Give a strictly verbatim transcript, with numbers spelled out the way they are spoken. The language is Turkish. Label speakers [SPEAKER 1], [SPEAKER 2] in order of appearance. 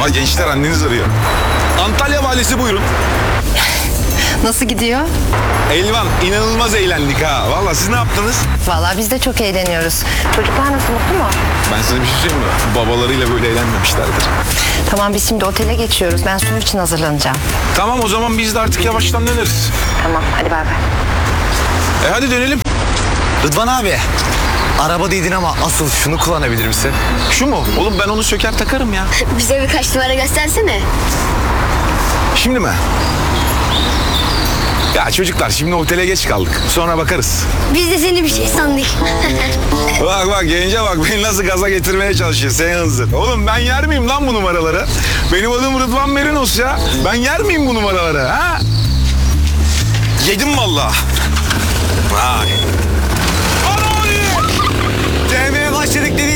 [SPEAKER 1] Vay gençler, anneniz arıyor. Antalya valisi buyurun.
[SPEAKER 2] Nasıl gidiyor?
[SPEAKER 1] Elvan, inanılmaz eğlendik ha. Vallahi siz ne yaptınız?
[SPEAKER 2] Vallahi biz de çok eğleniyoruz. Çocuklar nasıl, mutlu mu?
[SPEAKER 1] Ben sana bir şey söyleyeyim mi? Babalarıyla böyle eğlenmemişlerdir.
[SPEAKER 2] Tamam, biz şimdi otele geçiyoruz. Ben sunum için hazırlanacağım.
[SPEAKER 1] Tamam, o zaman biz de artık yavaştan döneriz.
[SPEAKER 2] Tamam, hadi bay bay.
[SPEAKER 1] E hadi dönelim.
[SPEAKER 3] Rıdvan abi, araba değdin ama asıl şunu kullanabilir misin?
[SPEAKER 1] Şu mu? Oğlum ben onu söker takarım ya.
[SPEAKER 4] Bize birkaç numara göstersene.
[SPEAKER 1] Şimdi mi? Ya çocuklar, şimdi otele geç kaldık. Sonra bakarız.
[SPEAKER 4] Biz de seni bir şey sandık.
[SPEAKER 1] Bak bak gence bak, beni nasıl gaza getirmeye çalışıyor sen hızır. Oğlum ben yer miyim lan bu numaraları? Benim adım Rıdvan Merinos ya. Ben yer miyim bu numaraları ha? Yedim vallahi. Vay.
[SPEAKER 3] Sevmeye başladık dedi.